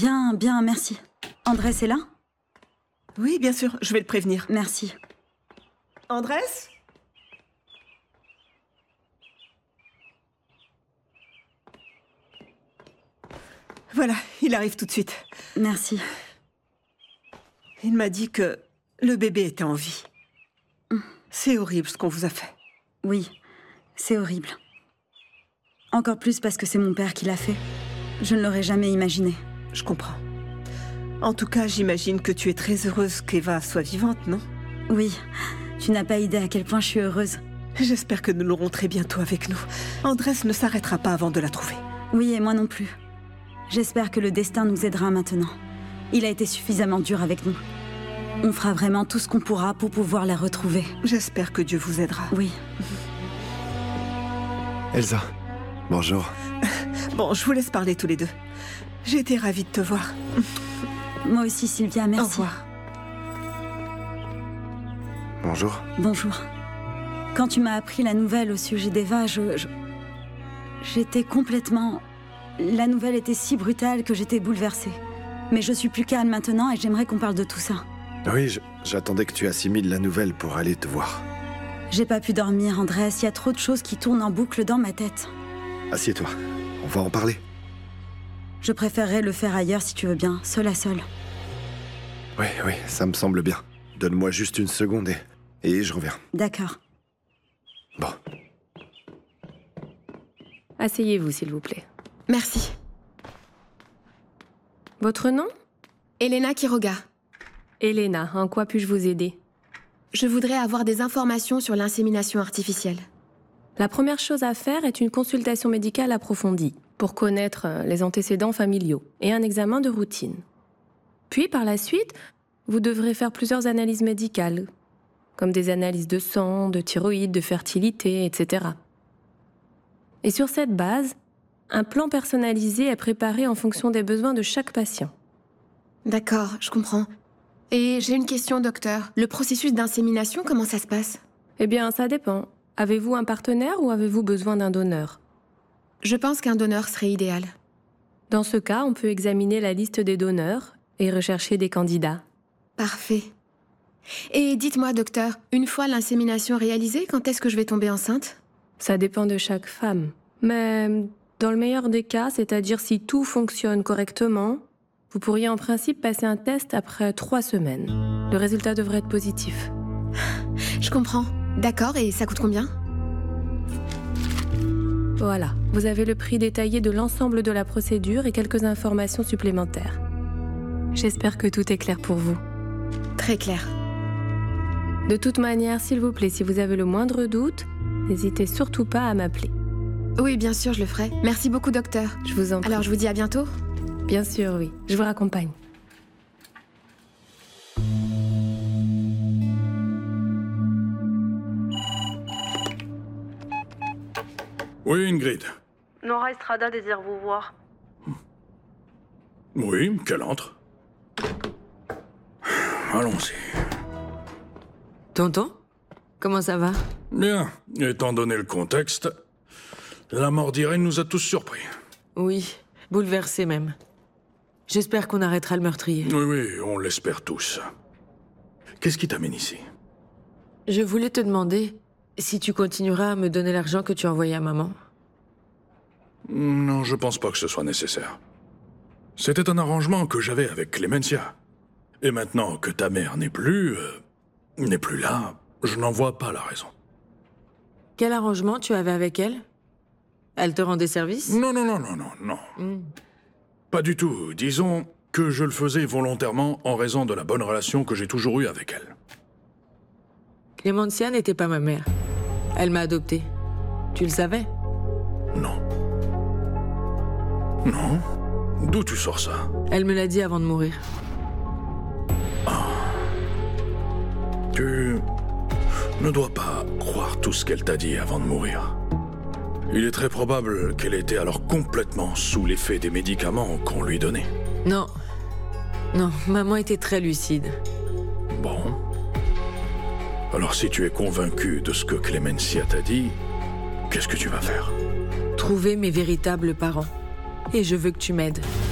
Bien, bien, merci. Andrés est là? Oui, bien sûr, je vais le prévenir. Merci. Andrés? Voilà, il arrive tout de suite. Merci. Il m'a dit que le bébé était en vie. C'est horrible ce qu'on vous a fait. Oui, c'est horrible. Encore plus parce que c'est mon père qui l'a fait. Je ne l'aurais jamais imaginé. Je comprends. En tout cas, j'imagine que tu es très heureuse qu'Eva soit vivante, non? Oui, tu n'as pas idée à quel point je suis heureuse. J'espère que nous l'aurons très bientôt avec nous. Andrés ne s'arrêtera pas avant de la trouver. Oui, et moi non plus. J'espère que le destin nous aidera maintenant. Il a été suffisamment dur avec nous. On fera vraiment tout ce qu'on pourra pour pouvoir la retrouver. J'espère que Dieu vous aidera. Oui. Elsa, bonjour. Bon, je vous laisse parler tous les deux. J'ai été ravie de te voir. Moi aussi, Sylvia, merci. Au revoir. Bonjour. Bonjour. Quand tu m'as appris la nouvelle au sujet d'Eva, j'étais complètement... La nouvelle était si brutale que j'étais bouleversée. Mais je suis plus calme maintenant et j'aimerais qu'on parle de tout ça. Oui, j'attendais que tu assimiles la nouvelle pour aller te voir. J'ai pas pu dormir, Andrés. Il y a trop de choses qui tournent en boucle dans ma tête. Assieds-toi, on va en parler. Je préférerais le faire ailleurs si tu veux bien, seul à seul. Oui, ça me semble bien. Donne-moi juste une seconde et je reviens. D'accord. Bon. Asseyez-vous, s'il vous plaît. Merci. Votre nom? Elena Quiroga. Elena, en quoi puis-je vous aider? Je voudrais avoir des informations sur l'insémination artificielle. La première chose à faire est une consultation médicale approfondie pour connaître les antécédents familiaux et un examen de routine. Puis, par la suite, vous devrez faire plusieurs analyses médicales, comme des analyses de sang, de thyroïde, de fertilité, etc. Et sur cette base, un plan personnalisé est préparé en fonction des besoins de chaque patient. D'accord, je comprends. Et j'ai une question, docteur. Le processus d'insémination, comment ça se passe? Eh bien, ça dépend. Avez-vous un partenaire ou avez-vous besoin d'un donneur? Je pense qu'un donneur serait idéal. Dans ce cas, on peut examiner la liste des donneurs et rechercher des candidats. Parfait. Et dites-moi, docteur, une fois l'insémination réalisée, quand est-ce que je vais tomber enceinte? Ça dépend de chaque femme. Mais dans le meilleur des cas, c'est-à-dire si tout fonctionne correctement, vous pourriez en principe passer un test après 3 semaines. Le résultat devrait être positif. Je comprends. D'accord, et ça coûte combien? Voilà, vous avez le prix détaillé de l'ensemble de la procédure et quelques informations supplémentaires. J'espère que tout est clair pour vous. Très clair. De toute manière, s'il vous plaît, si vous avez le moindre doute, n'hésitez surtout pas à m'appeler. Oui, bien sûr, je le ferai. Merci beaucoup, docteur. Je vous en prie. Alors, je vous dis à bientôt. Bien sûr, oui. Je vous raccompagne. Oui, Ingrid. Nora Estrada désire vous voir. Oui, qu'elle entre. Allons-y. Tonton, comment ça va? Bien, étant donné le contexte, la mort d'Irène nous a tous surpris. Oui, bouleversé même. J'espère qu'on arrêtera le meurtrier. Oui, on l'espère tous. Qu'est-ce qui t'amène ici? Je voulais te demander si tu continueras à me donner l'argent que tu as envoyé à maman. Non, je pense pas que ce soit nécessaire. C'était un arrangement que j'avais avec Clémencia. Et maintenant que ta mère n'est plus là, je n'en vois pas la raison. Quel arrangement tu avais avec elle? Elle te rendait service? Non. Pas du tout. Disons que je le faisais volontairement en raison de la bonne relation que j'ai toujours eue avec elle. Clémencia n'était pas ma mère. Elle m'a adoptée. Tu le savais? Non. Non? D'où tu sors ça? Elle me l'a dit avant de mourir. Tu ne dois pas croire tout ce qu'elle t'a dit avant de mourir. Il est très probable qu'elle était alors complètement sous l'effet des médicaments qu'on lui donnait. Non, maman était très lucide. Bon. Alors si tu es convaincu de ce que Clémencia t'a dit, qu'est-ce que tu vas faire? Trouver mes véritables parents. Et je veux que tu m'aides.